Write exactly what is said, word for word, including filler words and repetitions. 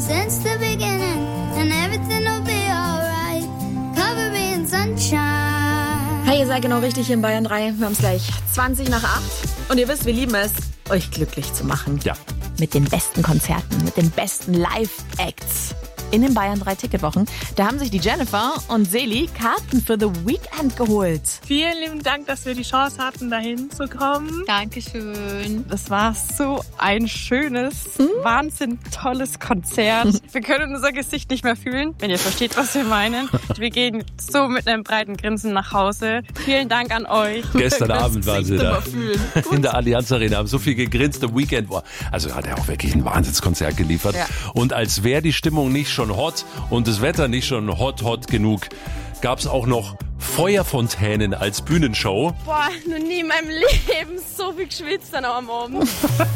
since the beginning, and everything will be alright. Cover me in sunshine. Hey, ihr seid genau richtig hier in Bayern drei. Wir haben es gleich zwanzig nach acht. Und ihr wisst, wir lieben es, euch glücklich zu machen. Ja. Mit den besten Konzerten, mit den besten Live-Acts. In den Bayern drei Ticketwochen. Da haben sich die Jennifer und Seli Karten für The Weeknd geholt. Vielen lieben Dank, dass wir die Chance hatten, dahin zu kommen. Dankeschön. Das war so ein schönes, hm? wahnsinnig tolles Konzert. Wir können unser Gesicht nicht mehr fühlen, wenn ihr versteht, was wir meinen. Wir gehen so mit einem breiten Grinsen nach Hause. Vielen Dank an euch. Gestern Abend waren sie da fühlen. in der Allianz Arena, haben so viel gegrinst. The Weeknd war, also hat er auch wirklich ein Wahnsinnskonzert geliefert. Ja. Und als wäre die Stimmung nicht schon hot und das Wetter nicht schon hot, hot genug, gab es auch noch Feuerfontänen als Bühnenshow. Boah, noch nie in meinem Leben so viel geschwitzt dann am Abend.